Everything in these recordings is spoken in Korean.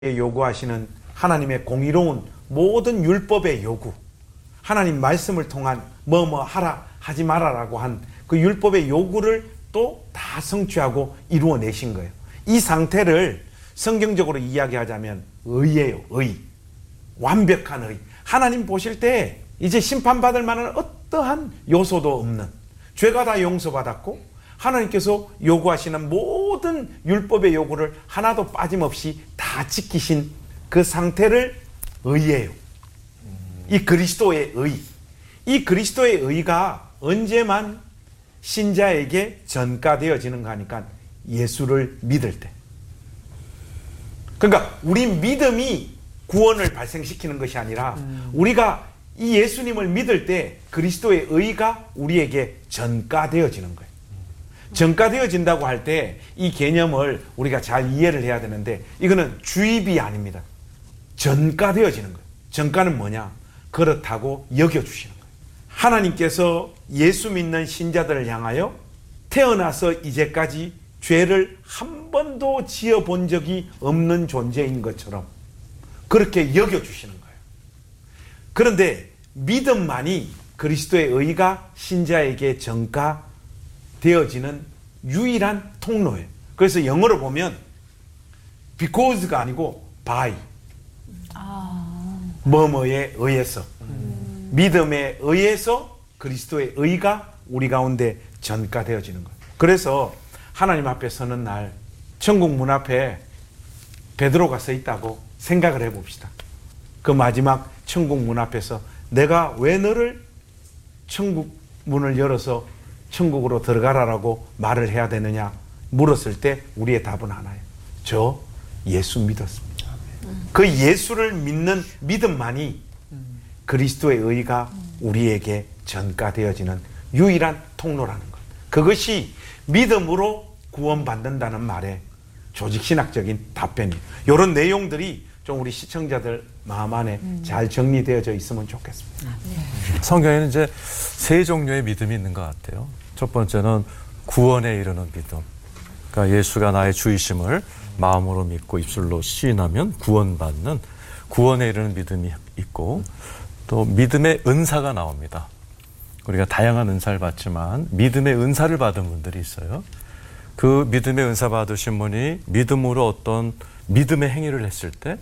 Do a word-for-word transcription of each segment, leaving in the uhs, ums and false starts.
요구하시는 하나님의 공의로운 모든 율법의 요구, 하나님 말씀을 통한 뭐뭐 하라 하지 말아라고 한 그 율법의 요구를 또 다 성취하고 이루어내신 거예요. 이 상태를 성경적으로 이야기하자면 의예요. 의. 완벽한 의. 하나님 보실 때 이제 심판받을 만한 어떠한 요소도 없는, 죄가 다 용서받았고 하나님께서 요구하시는 모든 율법의 요구를 하나도 빠짐없이 다 지키신 그 상태를 의예요. 이 그리스도의 의. 이 그리스도의 의가 언제만 신자에게 전가되어지는가 하니까 예수를 믿을 때. 그러니까 우리 믿음이 구원을 발생시키는 것이 아니라 음. 우리가 이 예수님을 믿을 때 그리스도의 의가 우리에게 전가되어지는 거예요. 전가되어진다고 할 때 이 개념을 우리가 잘 이해를 해야 되는데, 이거는 주입이 아닙니다. 전가되어지는 거예요. 전가는 뭐냐? 그렇다고 여겨주시는 거예요. 하나님께서 예수 믿는 신자들을 향하여 태어나서 이제까지 죄를 한 번도 지어본 적이 없는 존재인 것처럼 그렇게 여겨주시는 거예요. 그런데 믿음만이 그리스도의 의가 신자에게 전가되어지는 유일한 통로예요. 그래서 영어로 보면 because가 아니고 by, 아. 뭐뭐에 의해서, 음. 믿음에 의해서 그리스도의 의가 우리 가운데 전가되어지는 거예요. 그래서 하나님 앞에 서는 날 천국 문 앞에 베드로가 서 있다고 생각을 해봅시다. 그 마지막 천국 문 앞에서 내가 왜 너를 천국 문을 열어서 천국으로 들어가라라고 말을 해야 되느냐 물었을 때 우리의 답은 하나예요. 저 예수 믿었습니다. 그 예수를 믿는 믿음만이 그리스도의 의가 우리에게 전가되어지는 유일한 통로라는 것. 그것이 믿음으로 구원받는다는 말의 조직신학적인 답변이에요. 이런 내용들이 좀 우리 시청자들 마음 안에 음. 잘 정리되어져 있으면 좋겠습니다. 아, 네. 성경에는 이제 세 종류의 믿음이 있는 것 같아요. 첫 번째는 구원에 이르는 믿음. 그러니까 예수가 나의 주이심을 마음으로 믿고 입술로 시인하면 구원받는 구원에 이르는 믿음이 있고, 또 믿음의 은사가 나옵니다. 우리가 다양한 은사를 받지만 믿음의 은사를 받은 분들이 있어요. 그 믿음의 은사 받으신 분이 믿음으로 어떤 믿음의 행위를 했을 때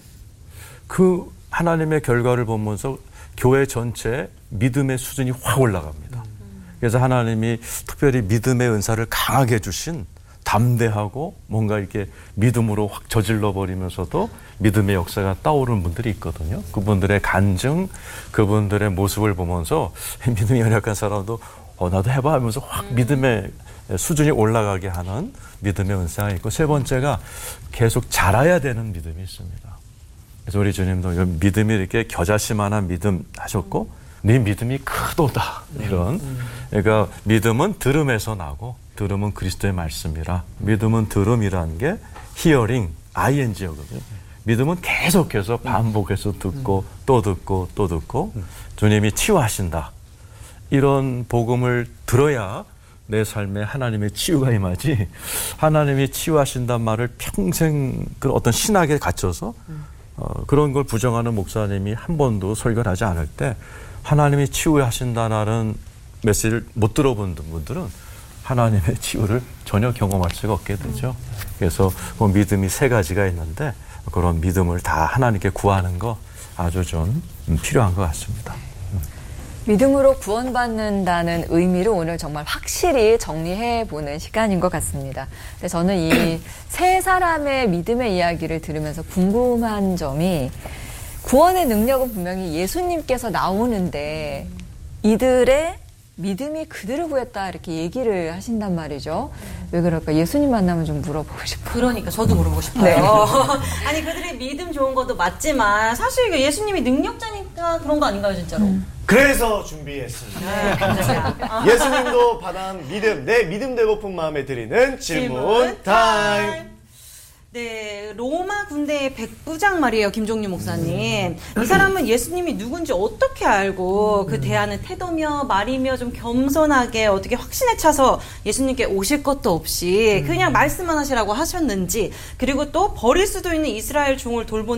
그 하나님의 결과를 보면서 교회 전체의 믿음의 수준이 확 올라갑니다. 그래서 하나님이 특별히 믿음의 은사를 강하게 주신 담대하고 뭔가 이렇게 믿음으로 확 저질러 버리면서도 믿음의 역사가 떠오르는 분들이 있거든요. 그분들의 간증, 그분들의 모습을 보면서 믿음이 연약한 사람도 어, 나도 해봐 하면서 확 음. 믿음의 수준이 올라가게 하는 믿음의 은사가 있고, 세 번째가 계속 자라야 되는 믿음이 있습니다. 그래서 우리 주님도 믿음이 이렇게 겨자씨만한 믿음 하셨고, 네 믿음이 크도다, 이런. 그러니까 믿음은 들음에서 나고 들음은 그리스도의 말씀이라. 믿음은 들음이라는 게 히어링, 아이엔지어거든요. 믿음은 계속해서 반복해서 듣고 또 듣고 또 듣고 주님이 치유하신다, 이런 복음을 들어야 내 삶에 하나님의 치유가 임하지, 하나님이 치유하신다는 말을 평생 그 어떤 신학에 갇혀서 어, 그런 걸 부정하는 목사님이 한 번도 설교를 하지 않을 때 하나님이 치유하신다는 메시지를 못 들어본 분들은 하나님의 치유를 전혀 경험할 수가 없게 되죠. 그래서 그 믿음이 세 가지가 있는데 그런 믿음을 다 하나님께 구하는 거 아주 좀 필요한 것 같습니다. 믿음으로 구원받는다는 의미를 오늘 정말 확실히 정리해보는 시간인 것 같습니다. 근데 저는 이 세 사람의 믿음의 이야기를 들으면서 궁금한 점이, 구원의 능력은 분명히 예수님께서 나오는데 이들의 믿음이 그들을 구했다, 이렇게 얘기를 하신단 말이죠. 왜 그럴까? 예수님 만나면 좀 물어보고 싶어요. 그러니까 저도 물어보고 싶어요. 네. 아니, 그들의 믿음 좋은 것도 맞지만 사실 예수님이 능력자니까 그런 거 아닌가요, 진짜로? 음. 그래서 준비했습니다. 네, 예수님도 받은 믿음, 내 믿음 되고픈 마음에 드리는 질문, 질문 타임. 네, 로마 군대의 백부장 말이에요, 김종률 목사님. 이 사람은 예수님이 누군지 어떻게 알고 그 대하는 태도며 말이며 좀 겸손하게 어떻게 확신에 차서 예수님께 오실 것도 없이 그냥 말씀만 하시라고 하셨는지, 그리고 또 버릴 수도 있는 이스라엘 종을 돌보는